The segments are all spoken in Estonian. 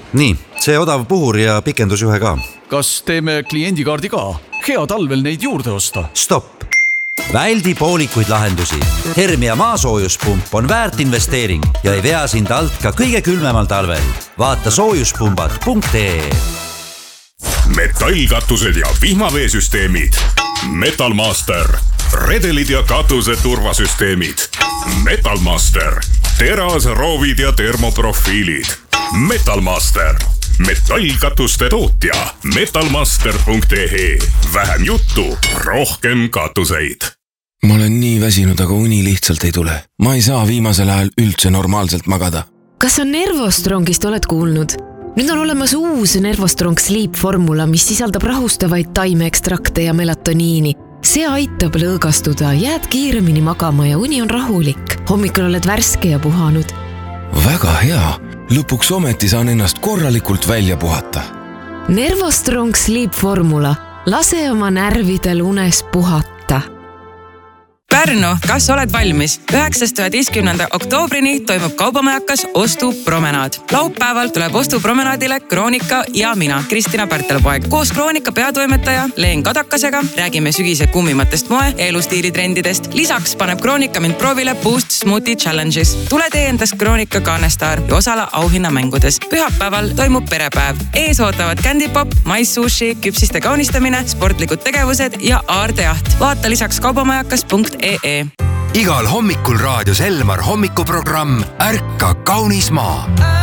Nii, see odav puhur ja pikendusjuhe ka. Kas teeme kliendikaardi ka? Hea talvel neid juurde osta. Stopp! Väldi poolikuid lahendusi. Hermia maasoojuspump on väärt investeering ja ei vea sind alt ka kõige külmemal talvel. Vaata soojuspumbad.ee. Metallkatused ja vihmaveesüsteemid. Metalmaster. Redelid ja katuse turvasüsteemid. Metalmaster. Teras, roovid ja termoprofiilid. Metalmaster. Metallkatuste tootja. Metalmaster.ee. Vähem juttu, rohkem katuseid. Ma olen nii väsinud, aga uni lihtsalt ei tule. Ma ei saa viimasel ajal üldse normaalselt magada. Kas sa Nervostrongist oled kuulnud? Nüüd on olemas uus Nervostrong Sleep formula, mis sisaldab rahustavaid taimeekstrakte ja melatoniini. See aitab lõõgastuda, jääd kiiremini magama ja uni on rahulik. Hommikul oled värske ja puhanud. Väga hea. Lõpuks ometi saan ennast korralikult välja puhata. Nervostrong Sleep formula. Lase oma närvidel unes puhata. Pärnu, kas oled valmis? 9.11. oktoobrini toimub kaubamajakas ostupromenaad. Laupäeval tuleb ostupromenaadile Kroonika ja mina, Kristina Pärtelpoeg. Koos Kroonika peatoimetaja Leen Kadakasega räägime sügise kummimatest moe ja elustiilitrendidest. Lisaks paneb Kroonika mind proovile Boost Smoothie Challenges. Tule tee endast Kroonika Kaanestaar ja osala auhinnamängudes. Pühapäeval toimub perepäev. Ees ootavad kändipop, maissushi, küpsiste kaunistamine, sportlikud tegevused ja aardejaht. Vaata lisaks kaubamajakas.ee. Igal hommikul raadios Elmar hommikuprogramm Ärka kaunis maa.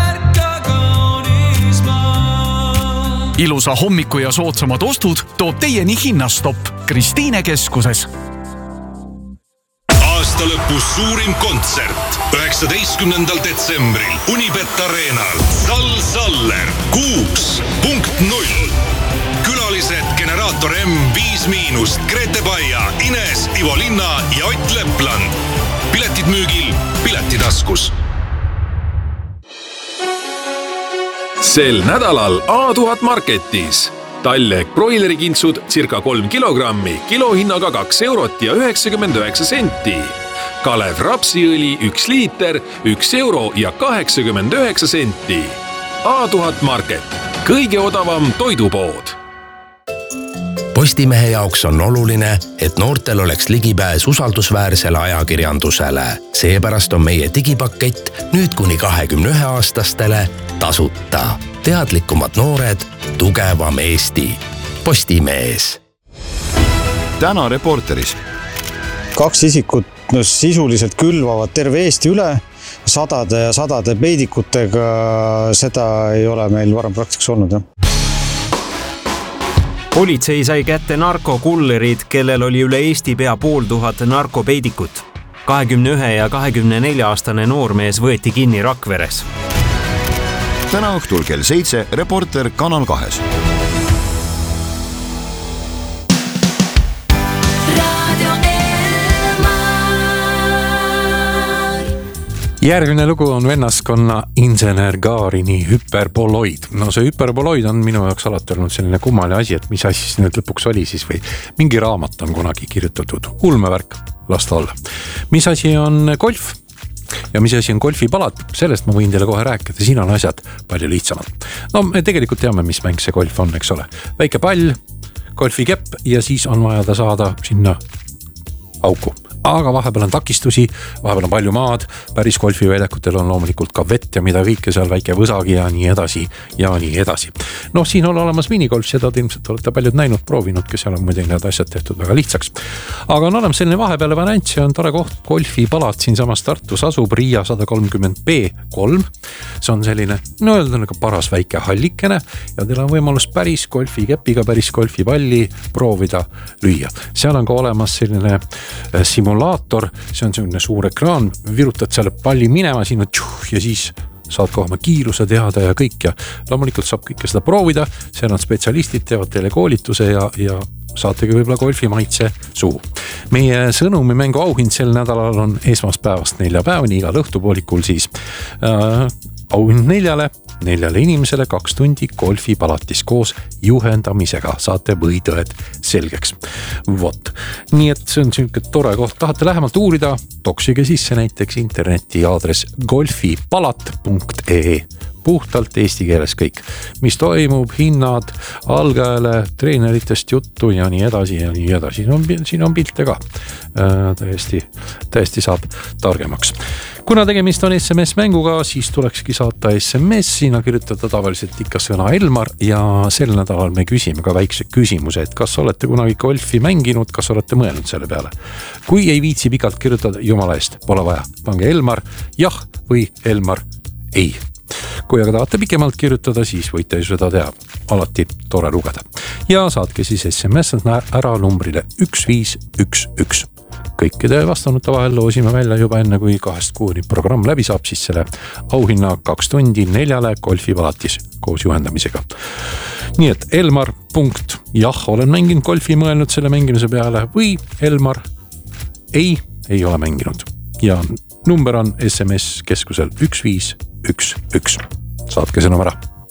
Ilusa hommiku ja soodsamad ostud toob teieni Hinnastopp Kristiine keskuses. Aastalõpus suurim kontsert 19. detsembril Unibet Arenal. Sal Saller 6.0. Külalised Generaator M, 5-, Grete Baia, Ines, Ivo Linna ja Ott Lepland. Piletid müügil Piletitaskus. Sel nädalal A1000 Marketis. Talleg broilerikintsud circa 3 kilogrammi, kilohinnaga 2 eurot ja 99 senti. Kalev rapsiõli 1 liiter, 1 euro ja 89 senti. A1000 Market. Kõige odavam toidupood. Postimehe jaoks on oluline, et noortel oleks ligipääs usaldusväärsele ajakirjandusele. Seepärast on meie digipakett nüüd kuni 21-aastastele tasuta. Teadlikumad noored, tugevam Eesti. Postimees. Täna Reporteris. 2 isikut sisuliselt külvavad terve Eesti üle. Sadade ja sadade peidikutega, seda ei ole meil varem praktikas olnud. Politsei sai kätte narkokullerid, kellel oli üle Eesti pea 500 narkopeidikut. 21 ja 24-aastane noormees võeti kinni Rakveres. Täna õhtul kell 7 Reporter Kanal 2. Järgmine lugu on vennaskonna insener Gaarini hüperboloid. No see hüperboloid on minu jaoks alati olnud selline kummaline asi, et mis asi nüüd lõpuks oli siis või mingi raamat on kunagi kirjutatud. Ulmevärk, las ta olla. Mis asi on golf ja mis asi on golfipalat, sellest ma võin teile kohe rääkida. Siin on asjad palju lihtsamad. No me tegelikult teame, mis mäng see golf on, eks ole. Väike pall, golfikepp ja siis on vaja ta saada sinna auku. Aga vahepeal on takistusi, vahepeal on palju maad, päris golfiväljakutel on loomulikult ka vett ja mida kõike seal, väike võsagi ja nii edasi ja nii edasi. No siin on olemas minigolf, seda ilmselt olete paljud näinud, proovinud, kes seal on muidugi need asjad tehtud väga lihtsaks. Aga on olemas selline vahepeale variant, see on tore koht, golfipalat siin samas Tartus asub Riia 130B3. See on selline, no öelda nagu paras väike hallikene ja teil on võimalus päris golfikepiga, päris golfipalli proovida lüüa. Seal on ka olemas selline simulaator, see on selline suur ekraan, virutad selle palli minema sinna ja siis saad kohe oma kiiruse teada ja kõik ja loomulikult saab kõike seda proovida, seal on spetsialistid, teevad teile koolituse ja saategi võib-olla golfimaitse suhu. Meie sõnumi mängu auhind sel nädalal on esmaspäevast 4 päevani, igal õhtupoolikul siis auhind 4 inimesele 2 tundi golfipalatis koos juhendamisega. Saate võitõed selgeks. Vot. Nii et see on selline tore koht. Tahate lähemalt uurida? Toksige sisse näiteks interneti aadress golfipalat.ee puhtalt eesti keeles kõik, mis toimub, hinnad, algajale, treeneritest juttu ja nii edasi ja nii edasi. Siin on pilte ka. Täiesti saab targemaks. Kuna tegemist on SMS-mänguga, siis tulekski saata SMS, sinna kirjutada tavaliselt ikka sõna Elmar ja sel nädalal me küsime ka väikse küsimuse, et kas olete kunagi golfi mänginud, kas olete mõelnud selle peale. Kui ei viitsi pikalt kirjutada, jumala eest, pole vaja. Pange Elmar jah või Elmar ei. Kui aga tahate pikemalt kirjutada, siis võite seda teha. Alati tore lugeda. Ja saatke siis SMS ära numbrile 1511. Kõikide vastanute vahel loosime välja juba enne, kui 2 kuuni programm läbi saab, siis selle auhinna 2 tundi 4 golfipalatis koos juhendamisega. Nii et Elmar punkt jah, olen mänginud golfi, mõelnud selle mängimise peale või Elmar ei ole mänginud. Ja number on SMS keskusel 1511. Saatke sõnum ära.